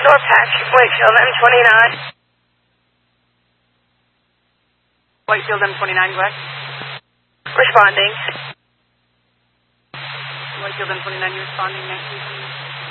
Door Patch, Wakefield M29. Wakefield M29, go ahead. Responding. Wakefield M29, you responding next week?